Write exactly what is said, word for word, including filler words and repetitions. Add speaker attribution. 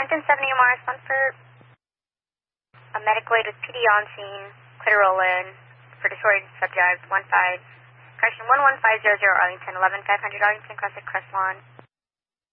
Speaker 1: Hampton seventy M R S one for a medical aid with P D on scene, clitorolin for disoriented subject, one five, correction, one one five zero zero Arlington, eleven five hundred Arlington, Crescent, Crestlawn.